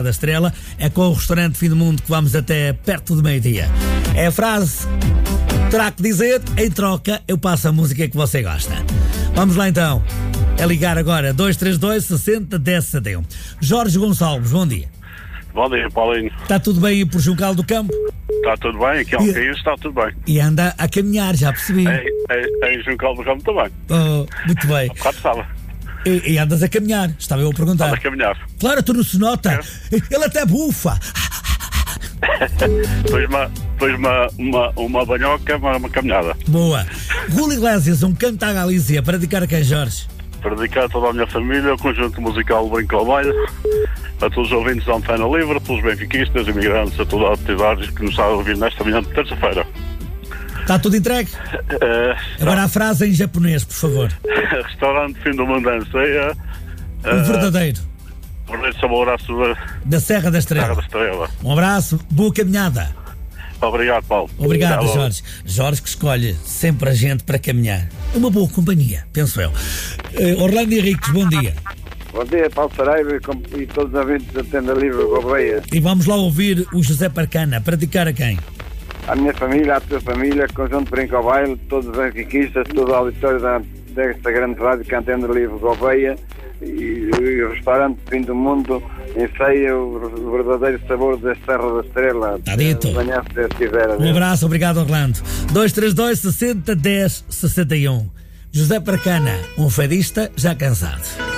da Estrela. É com o restaurante Fim do Mundo que vamos até perto do meio-dia. É a frase que terá que dizer, em troca eu passo a música que você gosta. Vamos lá então. É ligar agora 232 60 10 71. Jorge Gonçalves, bom dia. Bom dia, Paulinho. Está tudo bem aí por Juncal do Campo? Está tudo bem, aqui ao Caís está tudo bem. E anda a caminhar, já percebi. Em Juncal do Campo também. Oh, muito bem. Há bocado estava. E andas a caminhar, estava eu a perguntar. Estava a caminhar. Claro, tu não se nota. Ele até bufa. Depois uma banhoca, uma caminhada. Boa. Rui Iglesias, um canto à Galícia para dedicar a quem, Jorge? Para dedicar a toda a minha família, o conjunto musical Brinco ao Baile, a todos os ouvintes da Antena Livre, a todos os benfiquistas, imigrantes, a toda a atividade que nos está a ouvir nesta manhã de terça-feira. Está tudo entregue? Agora a frase em japonês, por favor. Restaurante Fim do Mundo em Ceia. O verdadeiro. Sabor à sua... Da Serra da Estrela. Serra da Estrela. Um abraço, boa caminhada. Obrigado, Paulo. Obrigado, Jorge. Jorge que escolhe sempre a gente para caminhar. Uma boa companhia, penso eu. Orlando Henriques, bom dia. Bom dia, Paulo Saraiva e todos os ouvintes da Tenda Livre Gouveia. E vamos lá ouvir o José Parcana, para dedicar a quem? À minha família, à tua família, conjunto Brinco ao Baile, todos os benfiquistas, todo o auditório desta grande rádio que é a Tenda Livre Gouveia e o restaurante Fim do Mundo em Ceia, o verdadeiro sabor da Serra da Estrela. Está dito. Amanhã, se Deus quiser. Um abraço, obrigado, Orlando. 232 60 10 61. José Parcana, um fadista já cansado.